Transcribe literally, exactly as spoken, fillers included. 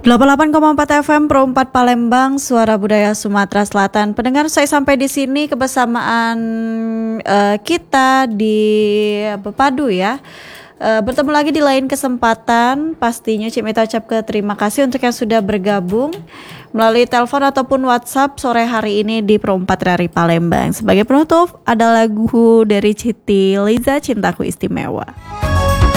delapan puluh delapan koma empat F M Pro empat Palembang, Suara Budaya Sumatera Selatan. Pendengar, saya sampai di sini kebersamaan uh, kita di Bepadu ya. Uh, bertemu lagi di lain kesempatan. Pastinya Cik Mita ucap ke terima kasih untuk yang sudah bergabung melalui telepon ataupun WhatsApp sore hari ini di Pro empat dari Palembang. Sebagai penutup ada lagu dari Siti Liza, Cintaku Istimewa.